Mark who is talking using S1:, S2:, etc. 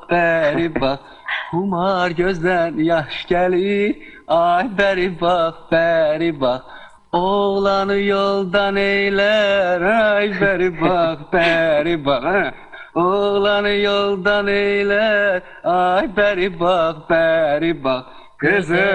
S1: bəri bax. Humar gözdən yaş gəlir, ay bəri bax, bəri bax. Oğlanı yoldan eylər, ay bəri bax, bəri bax. Oğlanı yoldan eylər, ay bəri bax, bəri bax. Qızım